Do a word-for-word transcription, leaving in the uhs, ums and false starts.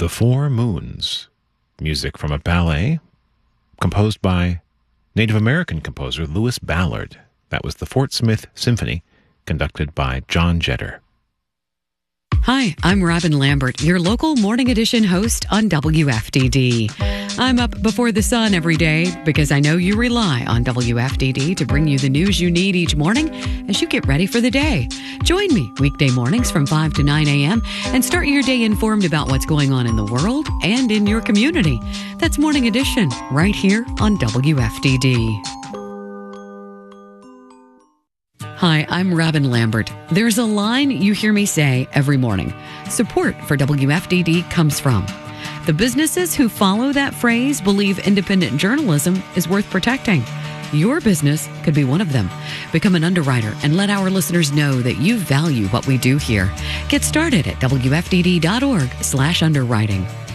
The Four Moons, music from a ballet composed by Native American composer Lewis Ballard. That was the Fort Smith Symphony, conducted by John Jetter. Hi, I'm Robin Lambert, your local Morning Edition host on W F D D. I'm up before the sun every day because I know you rely on W F D D to bring you the news you need each morning as you get ready for the day. Join me weekday mornings from five to nine a.m. and start your day informed about what's going on in the world and in your community. That's Morning Edition right here on W F D D. Hi, I'm Robin Lambert. There's a line you hear me say every morning. Support for W F D D comes from. The businesses who follow that phrase believe independent journalism is worth protecting. Your business could be one of them. Become an underwriter and let our listeners know that you value what we do here. Get started at W F D D dot org slash underwriting.